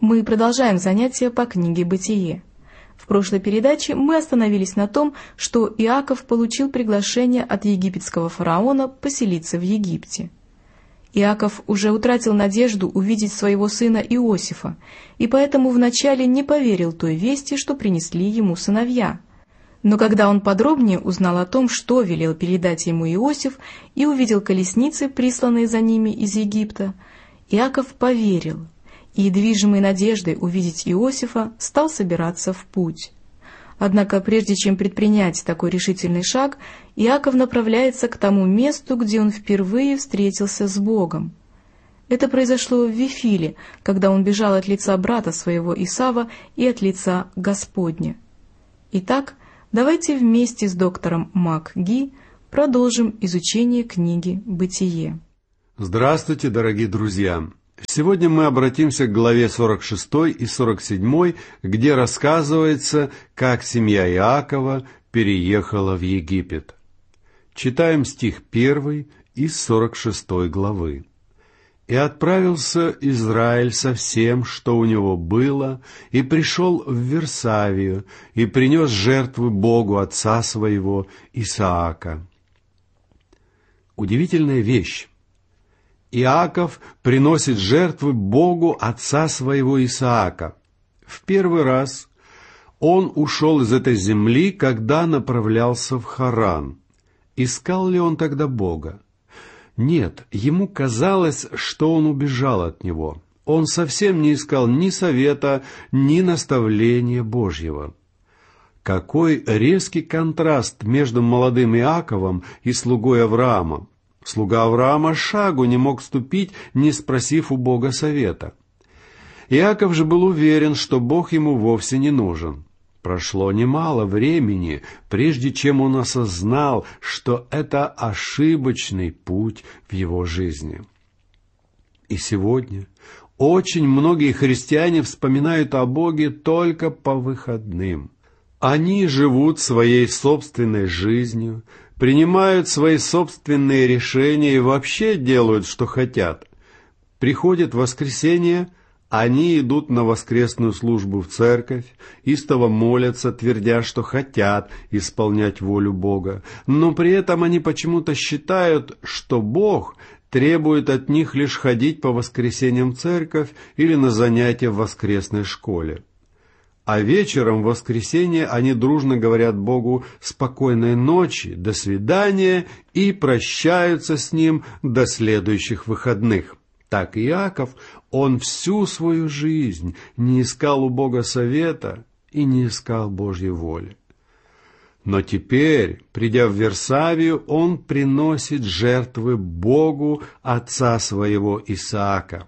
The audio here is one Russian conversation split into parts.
Мы продолжаем занятия по книге «Бытие». В прошлой передаче мы остановились на том, что Иаков получил приглашение от египетского фараона поселиться в Египте. Иаков уже утратил надежду увидеть своего сына Иосифа, и поэтому вначале не поверил той вести, что принесли ему сыновья. Но когда он подробнее узнал о том, что велел передать ему Иосиф, и увидел колесницы, присланные за ними из Египта, Иаков поверил, и, движимый надеждой увидеть Иосифа, стал собираться в путь. Однако, прежде чем предпринять такой решительный шаг, Иаков направляется к тому месту, где он впервые встретился с Богом. Это произошло в Вифиле, когда он бежал от лица брата своего Исава и от лица Господня. Итак, давайте вместе с доктором МакГи продолжим изучение книги «Бытие». Здравствуйте, дорогие друзья! Сегодня мы обратимся к главе 46 и 47, где рассказывается, как семья Иакова переехала в Египет. Читаем стих 1 из 46 главы. «И отправился Израиль со всем, что у него было, и пришел в Вирсавию, и принес жертвы Богу отца своего Исаака». Удивительная вещь. Иаков приносит жертвы Богу отца своего Исаака. В первый раз он ушел из этой земли, когда направлялся в Харан. Искал ли он тогда Бога? Нет, ему казалось, что он убежал от него. Он совсем не искал ни совета, ни наставления Божьего. Какой резкий контраст между молодым Иаковом и слугой Авраамом! Слуга Авраама шагу не мог ступить, не спросив у Бога совета. Иаков же был уверен, что Бог ему вовсе не нужен. Прошло немало времени, прежде чем он осознал, что это ошибочный путь в его жизни. И сегодня очень многие христиане вспоминают о Боге только по выходным. Они живут своей собственной жизнью, принимают свои собственные решения и вообще делают, что хотят. Приходит воскресенье, они идут на воскресную службу в церковь, истово молятся, твердя, что хотят исполнять волю Бога, но при этом они почему-то считают, что Бог требует от них лишь ходить по воскресеньям в церковь или на занятия в воскресной школе. А вечером в воскресенье они дружно говорят Богу «спокойной ночи», «до свидания» и прощаются с Ним до следующих выходных. Так Иаков, он всю свою жизнь не искал у Бога совета и не искал Божьей воли. Но теперь, придя в Вирсавию, он приносит жертвы Богу отца своего Исаака.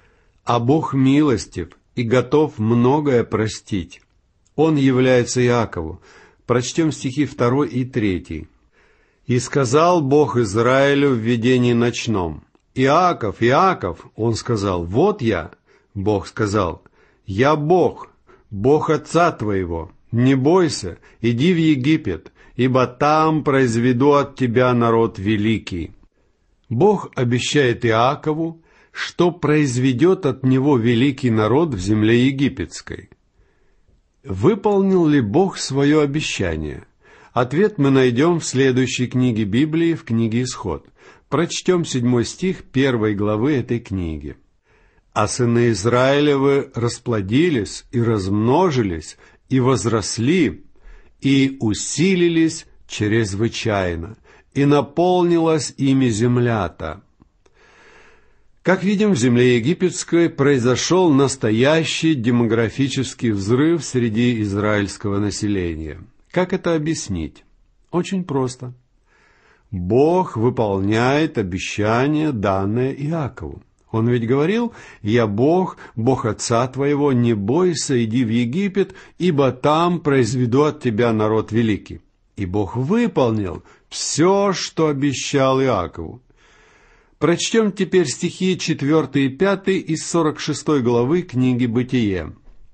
А Бог милостив и готов многое простить. Он является Иакову. Прочтем стихи 2 и 3. «И сказал Бог Израилю в видении ночном: Иаков, Иаков, он сказал: вот я. Бог сказал: я Бог, Бог отца твоего. Не бойся, иди в Египет, ибо там произведу от тебя народ великий». Бог обещает Иакову, что произведет от него великий народ в земле египетской. Выполнил ли Бог свое обещание? Ответ мы найдем в следующей книге Библии, в книге Исход. Прочтем 7 стих 1 главы этой книги. «А сыны Израилевы расплодились и размножились, и возросли, и усилились чрезвычайно, и наполнилась ими земля-то». Как видим, в земле египетской произошел настоящий демографический взрыв среди израильского населения. Как это объяснить? Очень просто. Бог выполняет обещание, данное Иакову. Он ведь говорил: «Я Бог, Бог отца твоего, не бойся, иди в Египет, ибо там произведу от тебя народ великий». И Бог выполнил все, что обещал Иакову. Прочтем теперь стихи 4 и 5 из 46 главы книги «Бытие».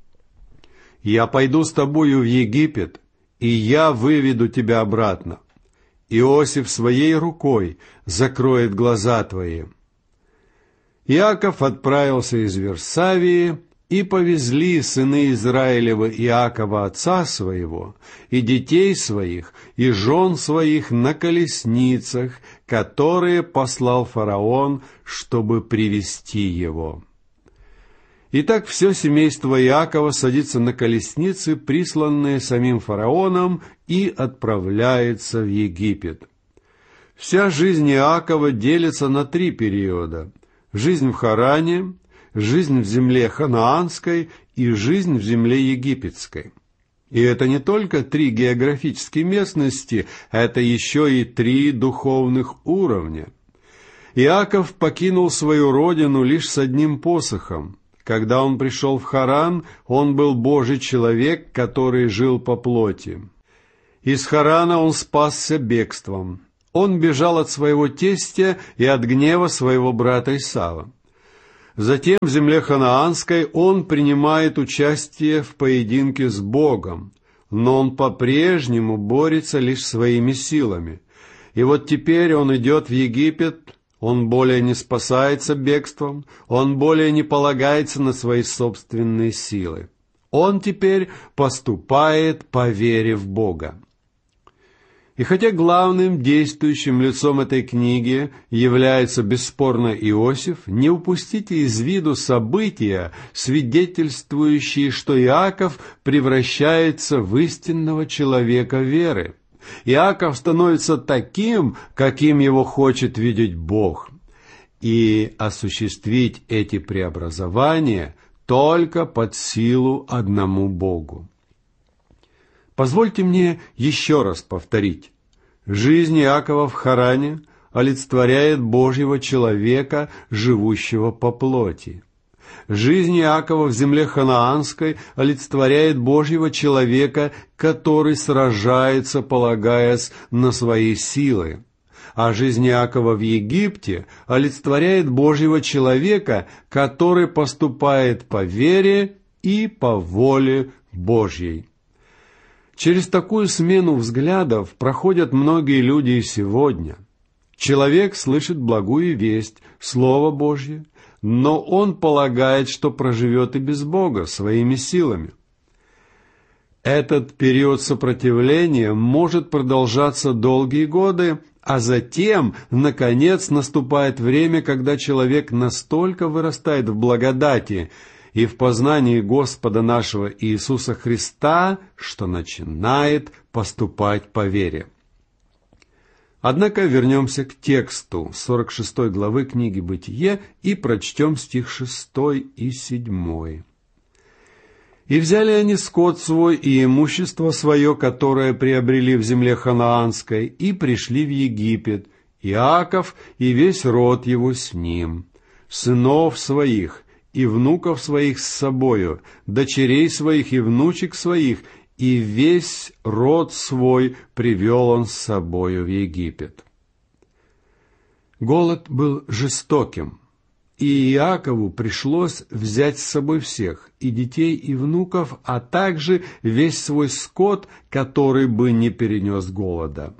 «Я пойду с тобою в Египет, и я выведу тебя обратно. Иосиф своей рукой закроет глаза твои». Иаков отправился из Вирсавии И повезли сыны Израилева Иакова отца своего, и детей своих, и жен своих на колесницах, которые послал фараон, чтобы привести его. Итак, все семейство Иакова садится на колесницы, присланные самим фараоном, и отправляется в Египет. Вся жизнь Иакова делится на 3 периода: жизнь в Харане, жизнь в земле ханаанской и жизнь в земле египетской. И это не только 3 географические местности, это еще и 3 духовных уровня. Иаков покинул свою родину лишь с одним посохом. Когда он пришел в Харан, он был Божий человек, который жил по плоти. Из Харана он спасся бегством. Он бежал от своего тестя и от гнева своего брата Исава. Затем в земле ханаанской он принимает участие в поединке с Богом, но он по-прежнему борется лишь своими силами. И вот теперь он идет в Египет, он более не спасается бегством, он более не полагается на свои собственные силы. Он теперь поступает по вере в Бога. И хотя главным действующим лицом этой книги является бесспорно Иосиф, не упустите из виду события, свидетельствующие, что Иаков превращается в истинного человека веры. Иаков становится таким, каким его хочет видеть Бог. И осуществить эти преобразования только под силу одному Богу. Позвольте мне еще раз повторить. Жизнь Иакова в Харане олицетворяет Божьего человека, живущего по плоти. Жизнь Иакова в земле ханаанской олицетворяет Божьего человека, который сражается, полагаясь на свои силы. А жизнь Иакова в Египте олицетворяет Божьего человека, который поступает по вере и по воле Божьей. Через такую смену взглядов проходят многие люди и сегодня. Человек слышит благую весть, Слово Божье, но он полагает, что проживет и без Бога своими силами. Этот период сопротивления может продолжаться долгие годы, а затем, наконец, наступает время, когда человек настолько вырастает в благодати и в познании Господа нашего Иисуса Христа, что начинает поступать по вере. Однако вернемся к тексту 46 главы книги «Бытие» и прочтем стих 6 и 7. «И взяли они скот свой и имущество свое, которое приобрели в земле ханаанской, и пришли в Египет, Иаков и весь род его с ним, сынов своих и внуков своих с собою, дочерей своих и внучек своих, и весь род свой привел он с собою в Египет». Голод был жестоким, и Иакову пришлось взять с собой всех, и детей, и внуков, а также весь свой скот, который бы не перенес голода.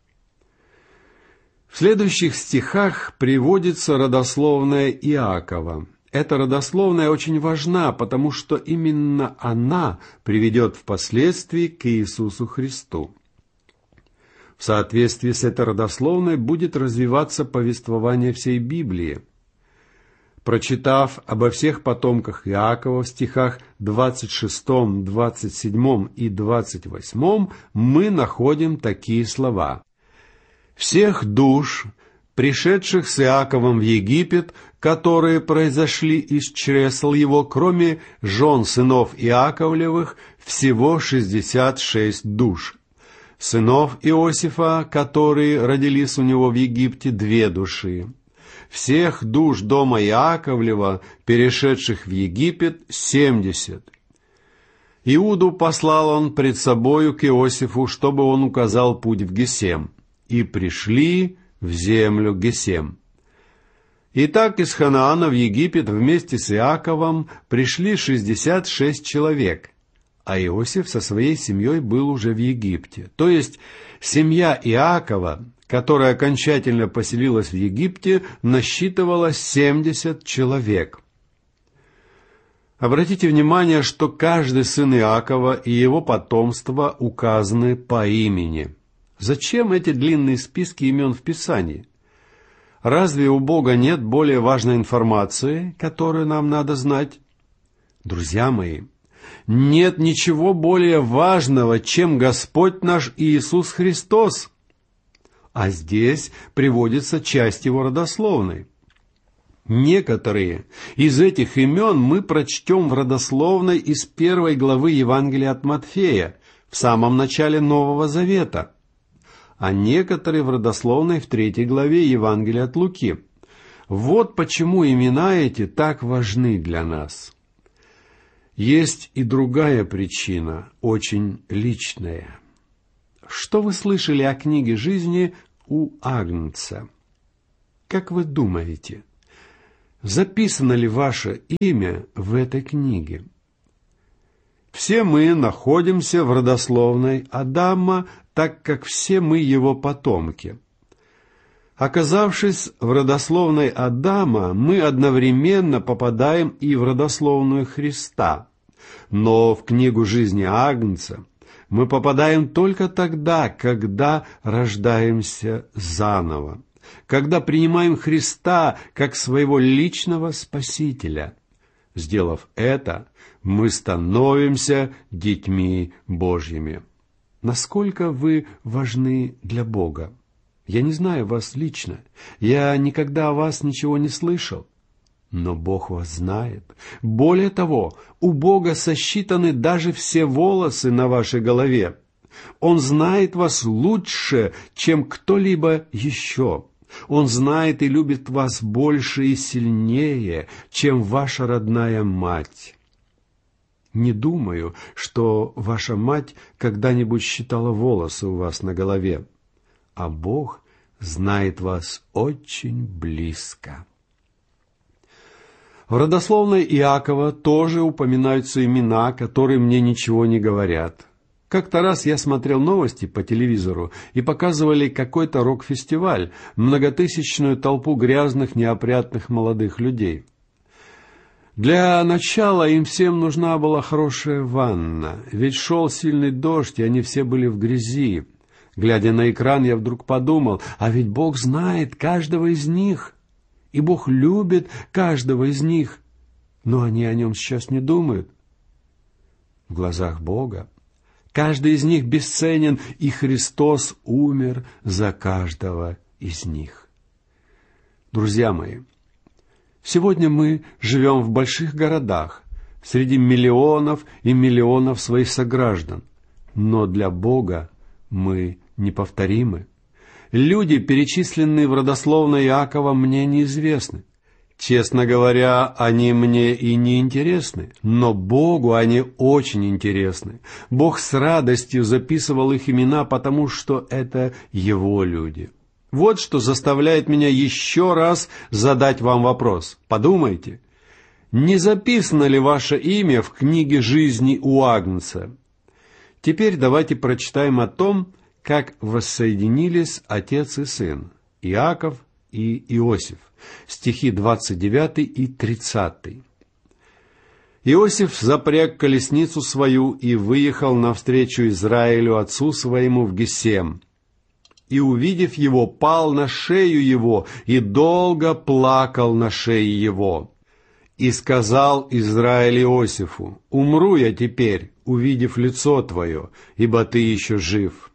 В следующих стихах приводится родословная Иакова. Эта родословная очень важна, потому что именно она приведет впоследствии к Иисусу Христу. В соответствии с этой родословной будет развиваться повествование всей Библии. Прочитав обо всех потомках Иакова в стихах 26, 27 и 28, мы находим такие слова. «Всех душ, пришедших с Иаковом в Египет, которые произошли из чресл его, кроме жен сынов Иаковлевых, всего 66 душ. Сынов Иосифа, которые родились у него в Египте, 2 души. Всех душ дома Иаковлева, перешедших в Египет, 70. Иуду послал он пред собою к Иосифу, чтобы он указал путь в Гесем. И пришли в землю Гесем. Итак, из Ханаана в Египет вместе с Иаковом пришли 66 человек, а Иосиф со своей семьей был уже в Египте. То есть семья Иакова, которая окончательно поселилась в Египте, насчитывала 70 человек. Обратите внимание, что каждый сын Иакова и его потомство указаны по имени. Зачем эти длинные списки имен в Писании? Разве у Бога нет более важной информации, которую нам надо знать? Друзья мои, нет ничего более важного, чем Господь наш Иисус Христос. А здесь приводится часть его родословной. Некоторые из этих имен мы прочтем в родословной из 1 главы Евангелия от Матфея, в самом начале Нового Завета, а некоторые в родословной в 3 главе Евангелия от Луки. Вот почему имена эти так важны для нас. Есть и другая причина, очень личная. Что вы слышали о книге жизни у Агнца? Как вы думаете, записано ли ваше имя в этой книге? Все мы находимся в родословной Адама, так как все мы его потомки. Оказавшись в родословной Адама, мы одновременно попадаем и в родословную Христа. Но в книгу жизни Агнца мы попадаем только тогда, когда рождаемся заново, когда принимаем Христа как своего личного Спасителя. Сделав это, мы становимся детьми Божьими. Насколько вы важны для Бога? Я не знаю вас лично, я никогда о вас ничего не слышал, но Бог вас знает. Более того, у Бога сосчитаны даже все волосы на вашей голове. Он знает вас лучше, чем кто-либо еще. Он знает и любит вас больше и сильнее, чем ваша родная мать. Не думаю, что ваша мать когда-нибудь считала волосы у вас на голове, а Бог знает вас очень близко. В родословной Иакова тоже упоминаются имена, которые мне ничего не говорят. Как-то раз я смотрел новости по телевизору, и показывали какой-то рок-фестиваль, многотысячную толпу грязных, неопрятных молодых людей. Для начала им всем нужна была хорошая ванна, ведь шел сильный дождь, и они все были в грязи. Глядя на экран, я вдруг подумал, а ведь Бог знает каждого из них, и Бог любит каждого из них, но они о нем сейчас не думают. В глазах Бога каждый из них бесценен, и Христос умер за каждого из них. Друзья мои, сегодня мы живем в больших городах, среди миллионов и миллионов своих сограждан, но для Бога мы неповторимы. Люди, перечисленные в родословной Иакова, мне неизвестны. Честно говоря, они мне и не интересны, но Богу они очень интересны. Бог с радостью записывал их имена, потому что это Его люди. Вот что заставляет меня еще раз задать вам вопрос. Подумайте, не записано ли ваше имя в книге жизни у Агнца? Теперь давайте прочитаем о том, как воссоединились отец и сын, Иаков и Иосиф. Стихи 29 и 30. Иосиф запряг колесницу свою и выехал навстречу Израилю, отцу своему, в Гесем. И, увидев его, пал на шею его и долго плакал на шее его. И сказал Израиль Иосифу: «Умру я теперь, увидев лицо твое, ибо ты еще жив».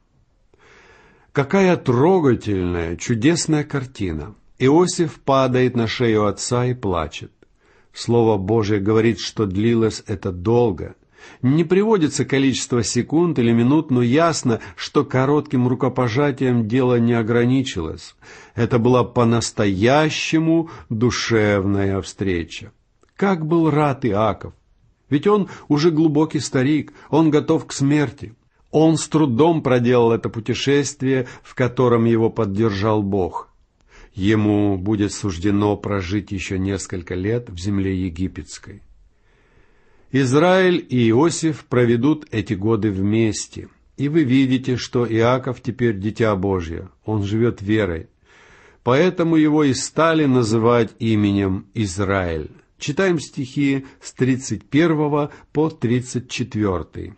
Какая трогательная, чудесная картина! Иосиф падает на шею отца и плачет. Слово Божие говорит, что длилось это долго. Не приводится количество секунд или минут, но ясно, что коротким рукопожатием дело не ограничилось. Это была по-настоящему душевная встреча. Как был рад Иаков! Ведь он уже глубокий старик, он готов к смерти. Он с трудом проделал это путешествие, в котором его поддержал Бог. Ему будет суждено прожить еще несколько лет в земле египетской. Израиль и Иосиф проведут эти годы вместе, и вы видите, что Иаков теперь дитя Божье, он живет верой. Поэтому его и стали называть именем Израиль. Читаем стихи с 31 по 34.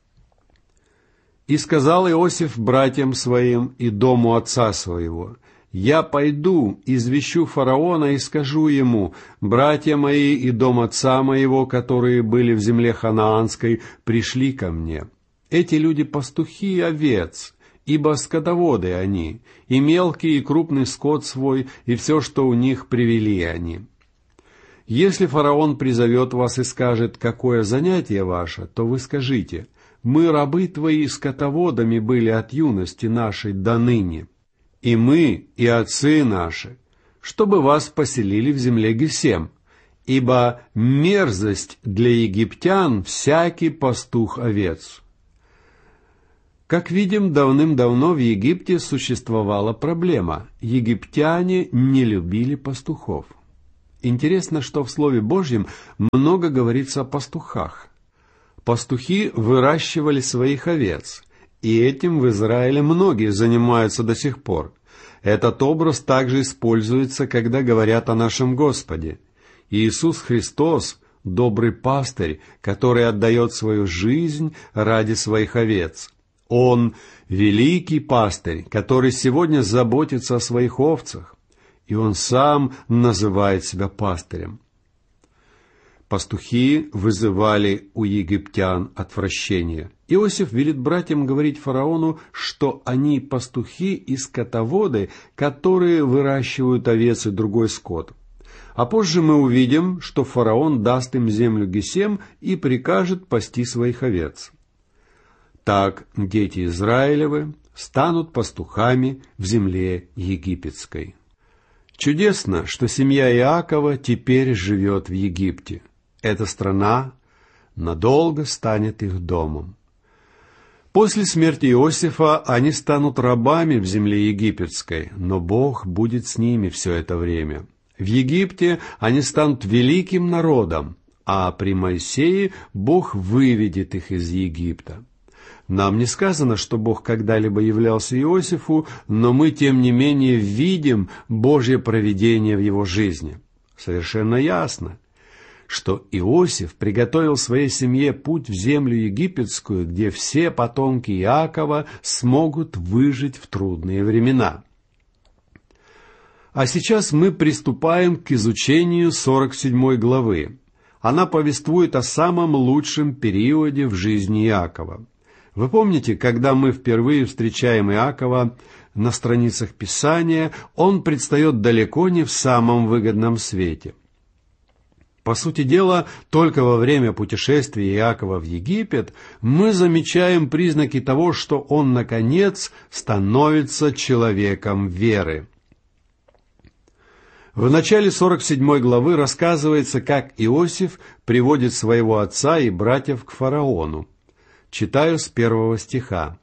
«И сказал Иосиф братьям своим и дому отца своего: я пойду, извещу фараона и скажу ему: братья мои и дом отца моего, которые были в земле ханаанской, пришли ко мне. Эти люди пастухи овец, ибо скотоводы они, и мелкий и крупный скот свой, и все, что у них, привели они. Если фараон призовет вас и скажет: какое занятие ваше, то вы скажите: мы, рабы твои, скотоводами были от юности нашей до ныне, и мы, и отцы наши, чтобы вас поселили в земле Гесем, ибо мерзость для египтян всякий пастух овец». Как видим, давным-давно в Египте существовала проблема. Египтяне не любили пастухов. Интересно, что в Слове Божьем много говорится о пастухах. Пастухи выращивали своих овец, и этим в Израиле многие занимаются до сих пор. Этот образ также используется, когда говорят о нашем Господе. Иисус Христос – добрый пастырь, который отдает свою жизнь ради своих овец. Он – великий пастырь, который сегодня заботится о своих овцах, и Он сам называет себя пастырем. Пастухи вызывали у египтян отвращение. Иосиф велит братьям говорить фараону, что они пастухи и скотоводы, которые выращивают овец и другой скот. А позже мы увидим, что фараон даст им землю Гесем и прикажет пасти своих овец. Так дети Израилевы станут пастухами в земле египетской. Чудесно, что семья Иакова теперь живет в Египте. Эта страна надолго станет их домом. После смерти Иосифа они станут рабами в земле египетской, но Бог будет с ними все это время. В Египте они станут великим народом, а при Моисее Бог выведет их из Египта. Нам не сказано, что Бог когда-либо являлся Иосифу, но мы, тем не менее, видим Божье провидение в его жизни. Совершенно ясно, что Иосиф приготовил своей семье путь в землю египетскую, где все потомки Иакова смогут выжить в трудные времена. А сейчас мы приступаем к изучению 47 главы. Она повествует о самом лучшем периоде в жизни Иакова. Вы помните, когда мы впервые встречаем Иакова на страницах Писания, он предстает далеко не в самом выгодном свете. По сути дела, только во время путешествия Иакова в Египет мы замечаем признаки того, что он, наконец, становится человеком веры. В начале 47 главы рассказывается, как Иосиф приводит своего отца и братьев к фараону. Читаю с 1 стиха.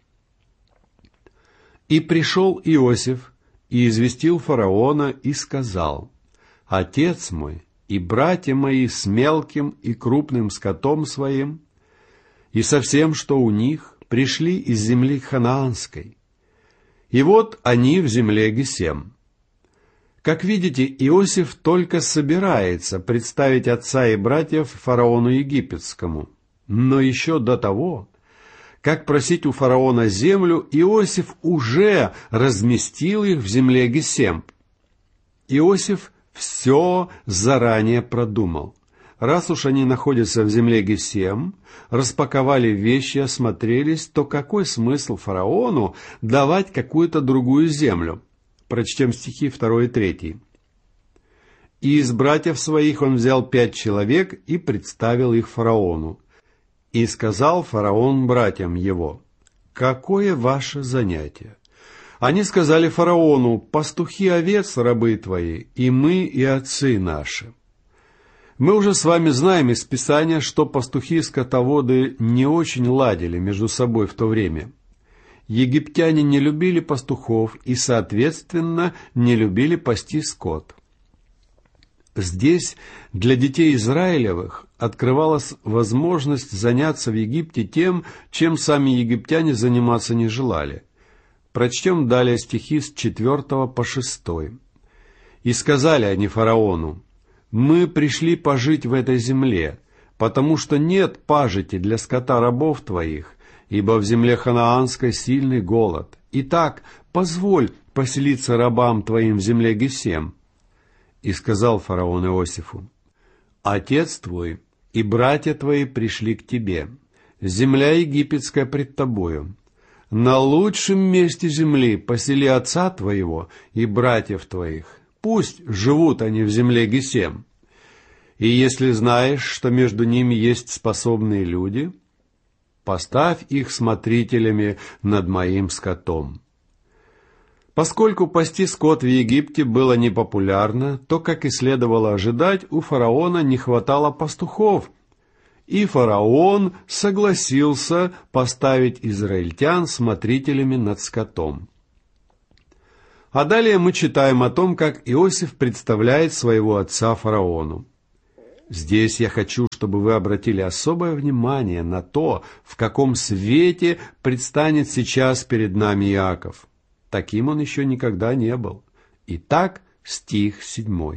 «И пришел Иосиф, и известил фараона, и сказал: Отец мой и братья мои с мелким и крупным скотом своим, и со всем, что у них, пришли из земли ханаанской. И вот они в земле Гесем». Как видите, Иосиф только собирается представить отца и братьев фараону египетскому. Но еще до того, как просить у фараона землю, Иосиф уже разместил их в земле Гесем. Иосиф все заранее продумал. Раз уж они находятся в земле Гесем, распаковали вещи, осмотрелись, то какой смысл фараону давать какую-то другую землю? Прочтем стихи 2 и 3. «И из братьев своих он взял 5 человек и представил их фараону. И сказал фараон братьям его: какое ваше занятие? Они сказали фараону: пастухи овец, рабы твои, и мы, и отцы наши». Мы уже с вами знаем из Писания, что пастухи и скотоводы не очень ладили между собой в то время. Египтяне не любили пастухов и, соответственно, не любили пасти скот. Здесь для детей Израилевых открывалась возможность заняться в Египте тем, чем сами египтяне заниматься не желали. Прочтем далее стихи с 4 по 6. «И сказали они фараону: мы пришли пожить в этой земле, потому что нет пажити для скота рабов твоих, ибо в земле ханаанской сильный голод. Итак, позволь поселиться рабам твоим в земле Гесем». И сказал фараон Иосифу: «Отец твой и братья твои пришли к тебе, земля египетская пред тобою. На лучшем месте земли посели отца твоего и братьев твоих, пусть живут они в земле Гесем. И если знаешь, что между ними есть способные люди, поставь их смотрителями над моим скотом». Поскольку пасти скот в Египте было непопулярно, то, как и следовало ожидать, у фараона не хватало пастухов, и фараон согласился поставить израильтян смотрителями над скотом. А далее мы читаем о том, как Иосиф представляет своего отца фараону. Здесь я хочу, чтобы вы обратили особое внимание на то, в каком свете предстанет сейчас перед нами Иаков. Таким он еще никогда не был. Итак, стих 7.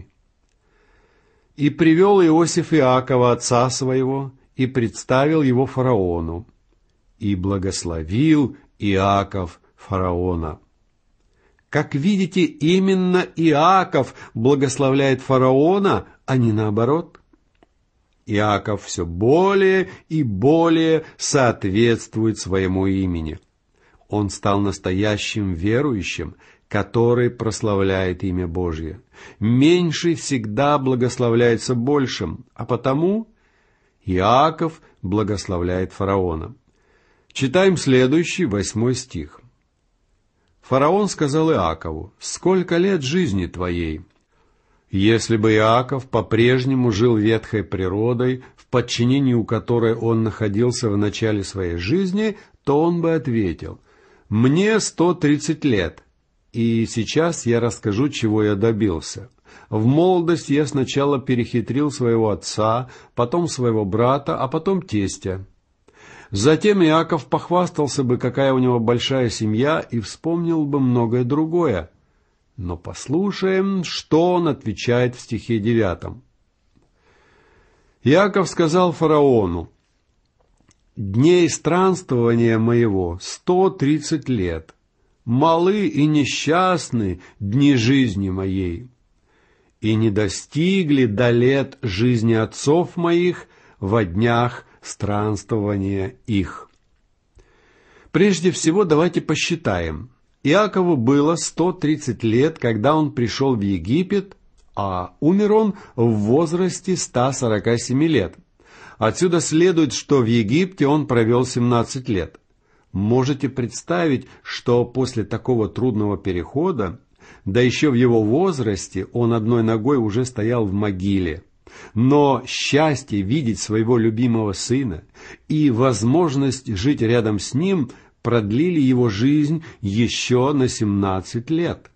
«И привел Иосиф Иакова, отца своего, и представил его фараону, и благословил Иаков фараона». Как видите, именно Иаков благословляет фараона, а не наоборот. Иаков все более и более соответствует своему имени. Он стал настоящим верующим, который прославляет имя Божье. Меньший всегда благословляется большим, а потому Иаков благословляет фараона. Читаем следующий, 8 стих. «Фараон сказал Иакову: сколько лет жизни твоей?» Если бы Иаков по-прежнему жил ветхой природой, в подчинении у которой он находился в начале своей жизни, то он бы ответил: «Мне 130 лет, и сейчас я расскажу, чего я добился. В молодости я сначала перехитрил своего отца, потом своего брата, а потом тестя». Затем Иаков похвастался бы, какая у него большая семья, и вспомнил бы многое другое. Но послушаем, что он отвечает в стихе 9. Иаков сказал фараону: «Дней странствования моего 130 лет, малы и несчастны дни жизни моей, и не достигли до лет жизни отцов моих во днях странствования их». Прежде всего, давайте посчитаем. Иакову было 130 лет, когда он пришел в Египет, а умер он в возрасте 147 лет. Отсюда следует, что в Египте он провел 17 лет. Можете представить, что после такого трудного перехода, да еще в его возрасте, он одной ногой уже стоял в могиле. Но счастье видеть своего любимого сына и возможность жить рядом с ним продлили его жизнь еще на 17 лет.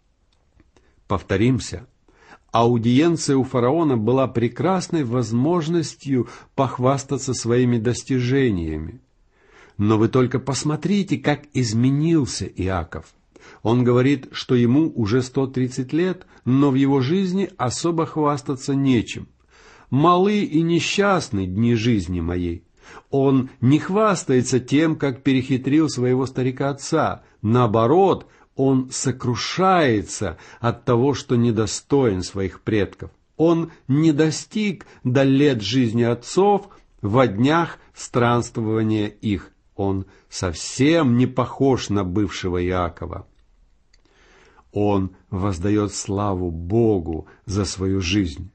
Повторимся, аудиенция у фараона была прекрасной возможностью похвастаться своими достижениями. Но вы только посмотрите, как изменился Иаков. Он говорит, что ему уже 130 лет, но в его жизни особо хвастаться нечем. «Малы и несчастны дни жизни моей». Он не хвастается тем, как перехитрил своего старика-отца. Наоборот, он сокрушается от того, что недостоин своих предков. Он не достиг до лет жизни отцов во днях странствования их. Он совсем не похож на бывшего Иакова. Он воздает славу Богу за свою жизнь.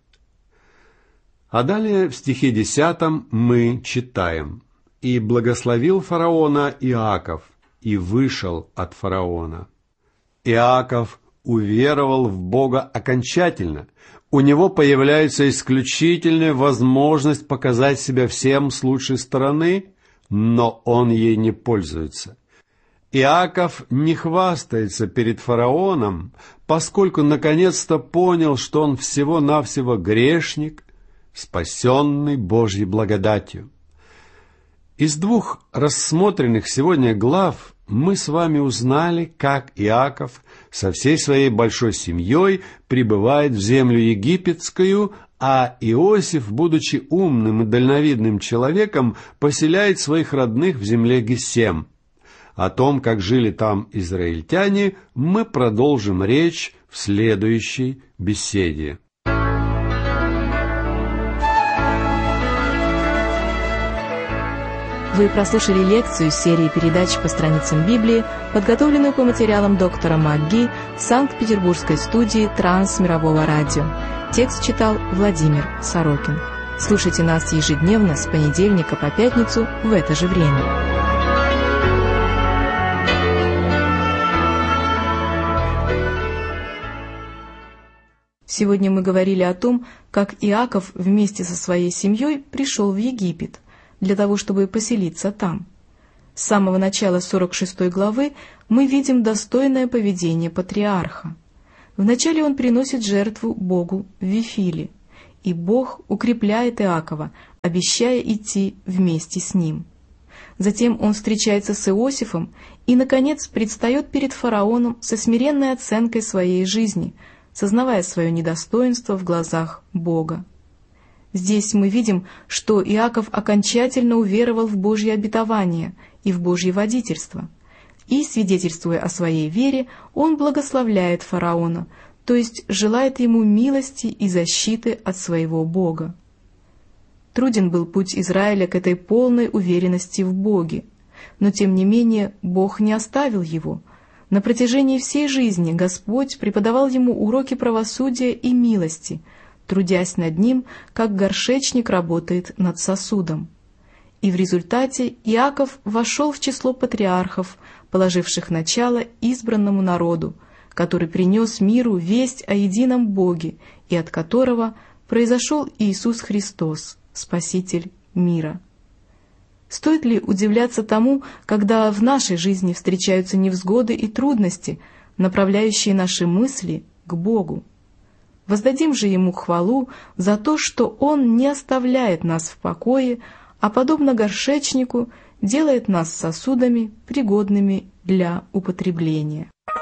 А далее в стихе 10 мы читаем: «И благословил фараона Иаков, и вышел от фараона». Иаков уверовал в Бога окончательно. У него появляется исключительная возможность показать себя всем с лучшей стороны, но он ей не пользуется. Иаков не хвастается перед фараоном, поскольку наконец-то понял, что он всего-навсего грешник, спасенный Божьей благодатью. Из 2 рассмотренных сегодня глав мы с вами узнали, как Иаков со всей своей большой семьей прибывает в землю египетскую, а Иосиф, будучи умным и дальновидным человеком, поселяет своих родных в земле Гессем. О том, как жили там израильтяне, мы продолжим речь в следующей беседе. Вы прослушали лекцию серии передач по страницам Библии, подготовленную по материалам доктора МакГи Санкт-Петербургской студии Трансмирового радио. Текст читал Владимир Сорокин. Слушайте нас ежедневно с понедельника по пятницу в это же время. Сегодня мы говорили о том, как Иаков вместе со своей семьей пришел в Египет для того, чтобы поселиться там. С самого начала 46 главы мы видим достойное поведение патриарха. Вначале он приносит жертву Богу в Вифиле, и Бог укрепляет Иакова, обещая идти вместе с ним. Затем он встречается с Иосифом и, наконец, предстает перед фараоном со смиренной оценкой своей жизни, сознавая свое недостоинство в глазах Бога. Здесь мы видим, что Иаков окончательно уверовал в Божье обетование и в Божье водительство. И, свидетельствуя о своей вере, он благословляет фараона, то есть желает ему милости и защиты от своего Бога. Труден был путь Израиля к этой полной уверенности в Боге, но тем не менее Бог не оставил его. На протяжении всей жизни Господь преподавал ему уроки правосудия и милости, трудясь над ним, как горшечник работает над сосудом. И в результате Иаков вошел в число патриархов, положивших начало избранному народу, который принес миру весть о едином Боге и от которого произошел Иисус Христос, Спаситель мира. Стоит ли удивляться тому, когда в нашей жизни встречаются невзгоды и трудности, направляющие наши мысли к Богу? Воздадим же Ему хвалу за то, что Он не оставляет нас в покое, а, подобно горшечнику, делает нас сосудами, пригодными для употребления.